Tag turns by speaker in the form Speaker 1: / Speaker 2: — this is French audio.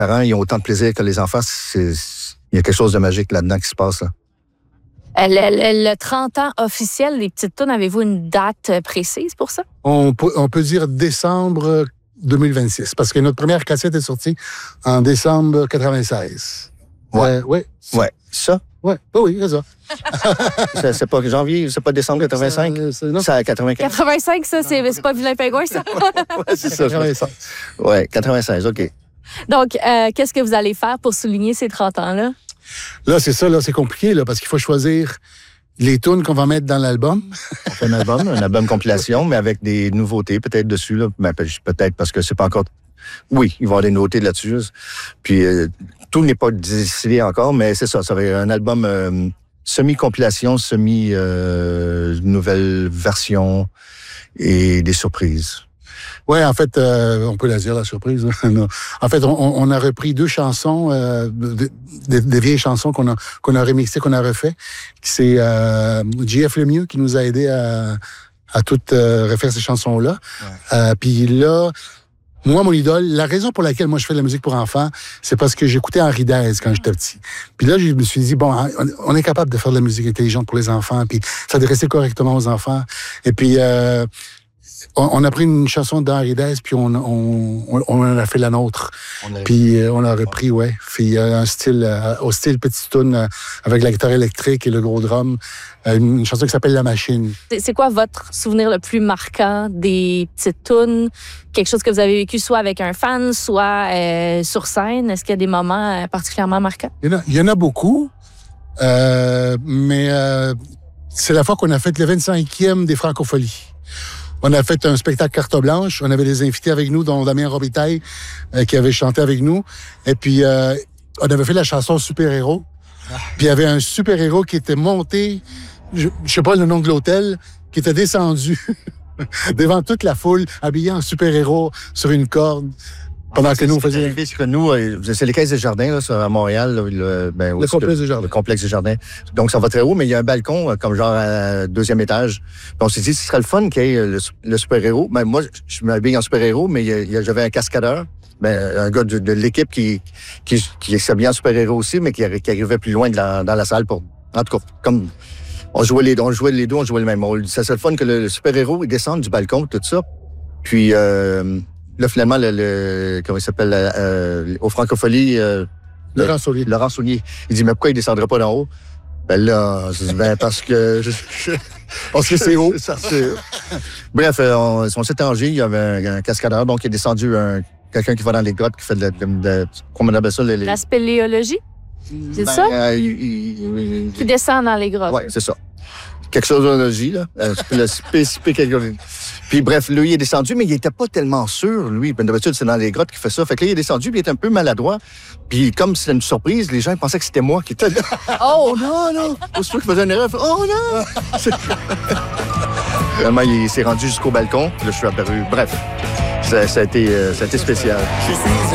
Speaker 1: parents, ils ont autant de plaisir que les enfants. Il y a quelque chose de magique là-dedans qui se passe, là.
Speaker 2: Le 30 ans officiel des Petites Tounes, avez-vous une date précise pour ça?
Speaker 3: On peut dire décembre 2026, parce que notre première cassette est sortie en décembre 96.
Speaker 1: Ouais.
Speaker 3: Oui.
Speaker 1: Ouais. Ça?
Speaker 3: Ouais. Oui, c'est ça.
Speaker 1: C'est pas janvier, c'est pas décembre 85?
Speaker 3: Non.
Speaker 1: C'est à 95.
Speaker 2: 85, ça, c'est pas Vilain Pingouin, ça?
Speaker 1: Ouais, c'est ça.
Speaker 3: 96.
Speaker 1: Ouais, 96, OK.
Speaker 2: Donc, qu'est-ce que vous allez faire pour souligner ces 30 ans-là?
Speaker 3: Là, c'est ça, là, c'est compliqué, là, parce qu'il faut choisir les tunes qu'on va mettre dans l'album.
Speaker 1: On fait un album compilation, mais avec des nouveautés peut-être dessus, là. Ben, peut-être parce que c'est pas encore... Oui, il va y avoir des nouveautés là-dessus. Puis, tout n'est pas décidé encore, mais c'est ça. Ça va être un album semi-compilation, semi-nouvelle version et des surprises.
Speaker 3: Oui, en fait, on peut la dire, la surprise. En fait, on a repris 2 chansons, des vieilles chansons qu'on a remixées, qu'on a refait. C'est JF Lemieux qui nous a aidés à tout refaire ces chansons-là. Ouais. Puis là, moi, mon idole, la raison pour laquelle moi je fais de la musique pour enfants, c'est parce que j'écoutais Henri Dez quand j'étais petit. Puis là, je me suis dit, bon, on est capable de faire de la musique intelligente pour les enfants, puis s'adresser correctement aux enfants. Et puis... on a pris une chanson d'Henri Dez, puis on en a fait la nôtre. Puis on l'a repris, ouais. Puis un style, au style petite toune, avec la guitare électrique et le gros drum. Une chanson qui s'appelle La Machine.
Speaker 2: C'est quoi votre souvenir le plus marquant des petites tounes? Quelque chose que vous avez vécu soit avec un fan, soit sur scène? Est-ce qu'il y a des moments particulièrement marquants?
Speaker 3: Il y en a beaucoup, mais c'est la fois qu'on a fait le 25e des Francopholies. On a fait un spectacle carte blanche. On avait des invités avec nous, dont Damien Robitaille, qui avait chanté avec nous. Et puis, on avait fait la chanson Super-héros. Puis, il y avait un super-héros qui était monté, je sais pas le nom de l'hôtel, qui était descendu devant toute la foule, habillé en super-héros sur une corde. Pendant que nous, on faisait...
Speaker 1: C'est les Caisses des Jardins, là, à Montréal. Là,
Speaker 3: le complexe des Jardins.
Speaker 1: Le complexe des Jardins. Donc, ça va très haut, mais il y a un balcon, comme genre à 2e étage. Puis on s'est dit, ce serait le fun qu'il y ait le super-héros. Ben, moi, je m'habille en super-héros, mais j'avais un cascadeur. Un gars de l'équipe qui s'habillait en super-héros aussi, mais qui arrivait plus loin dans la salle pour... En tout cas, comme... On jouait les deux, on jouait le même rôle. Ça serait le fun que le super-héros, il descende du balcon, tout ça. Puis... Là, finalement, comment il s'appelle, aux Francopholies...
Speaker 3: Laurent Saunier.
Speaker 1: Laurent Saunier. Il dit, mais pourquoi il ne descendrait pas d'en haut? Ben là, parce que... parce que c'est haut. Bref, on s'est arrangé, il y avait un cascadeur, donc il est descendu quelqu'un qui va dans les grottes, qui fait comment on appelle ça?
Speaker 2: La spéléologie? C'est ça? Qui descend dans les grottes.
Speaker 1: Oui, c'est ça. Quelque chose de logie, là. Le spécifique quelque chose. Puis bref, lui, il est descendu, mais il était pas tellement sûr, lui. D'habitude, c'est dans les grottes qu'il fait ça. Fait que là, il est descendu, puis il était un peu maladroit. Puis comme c'était une surprise, les gens pensaient que c'était moi qui étais là.
Speaker 2: Oh!
Speaker 1: Non! Aussitôt qu'il faisait une erreur, oh non! Finalement, il s'est rendu jusqu'au balcon, puis là, je suis apparu. Bref, ça a été spécial.